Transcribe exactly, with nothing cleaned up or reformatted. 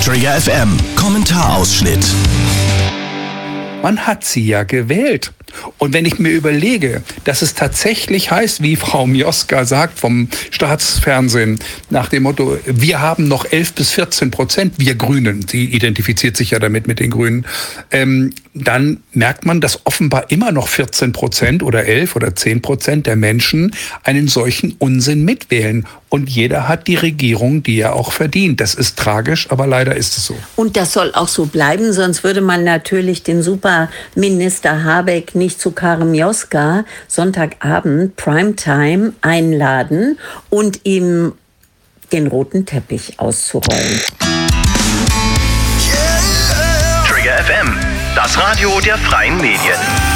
Trigger F M, Kommentarausschnitt. Man hat sie ja gewählt. Und wenn ich mir überlege, dass es tatsächlich heißt, wie Frau Mioska sagt vom Staatsfernsehen, nach dem Motto, wir haben noch elf bis vierzehn Prozent, wir Grünen, sie identifiziert sich ja damit mit den Grünen, ähm, dann merkt man, dass offenbar immer noch vierzehn Prozent oder elf oder zehn Prozent der Menschen einen solchen Unsinn mitwählen. Und jeder hat die Regierung, die er auch verdient. Das ist tragisch, aber leider ist es so. Und das soll auch so bleiben, sonst würde man natürlich den Superminister Habeck nicht zu Karin Mioska Sonntagabend Primetime einladen und ihm den roten Teppich auszurollen. Trigger F M, das Radio der freien Medien.